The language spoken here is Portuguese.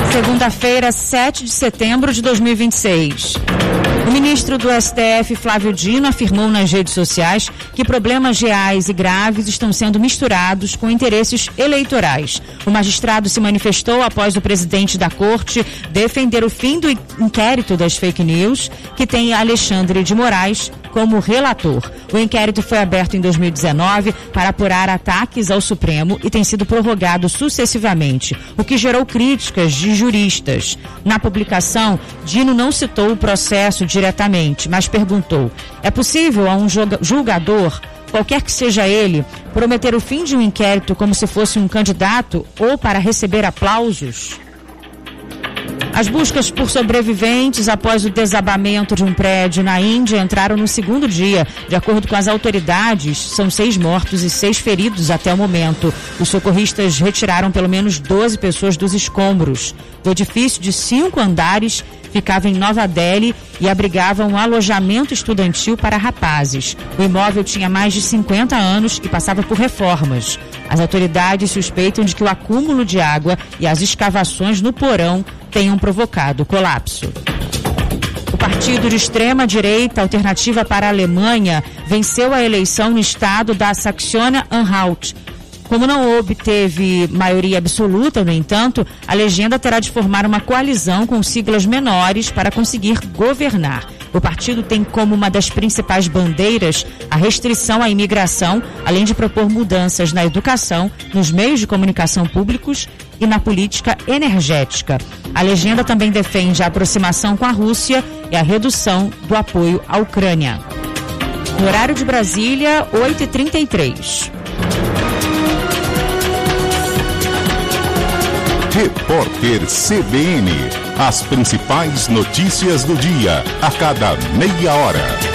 Segunda-feira, 7 de setembro de 2026. O ministro do STF, Flávio Dino, afirmou nas redes sociais que problemas reais e graves estão sendo misturados com interesses eleitorais. O magistrado se manifestou após o presidente da corte defender o fim do inquérito das fake news, que tem Alexandre de Moraes como relator. O inquérito foi aberto em 2019 para apurar ataques ao Supremo e tem sido prorrogado sucessivamente, o que gerou críticas de juristas. Na publicação, Dino não citou o processo diretamente, mas perguntou: é possível a um julgador, qualquer que seja ele, prometer o fim de um inquérito como se fosse um candidato ou para receber aplausos? As buscas por sobreviventes após o desabamento de um prédio na Índia entraram no segundo dia. De acordo com as autoridades, são 6 mortos e 6 feridos até o momento. Os socorristas retiraram pelo menos 12 pessoas dos escombros. O edifício de 5 andares ficava em Nova Delhi e abrigava um alojamento estudantil para rapazes. O imóvel tinha mais de 50 anos e passava por reformas. As autoridades suspeitam de que o acúmulo de água e as escavações no porão tenham provocado o colapso. O partido de extrema-direita Alternativa para a Alemanha venceu a eleição no estado da Saxônia-Anhalt. Como não obteve maioria absoluta, no entanto, a legenda terá de formar uma coalizão com siglas menores para conseguir governar. O partido tem como uma das principais bandeiras a restrição à imigração, além de propor mudanças na educação, nos meios de comunicação públicos e na política energética. A legenda também defende a aproximação com a Rússia e a redução do apoio à Ucrânia. No horário de Brasília, 8h33. Repórter CBN. As principais notícias do dia, a cada meia hora.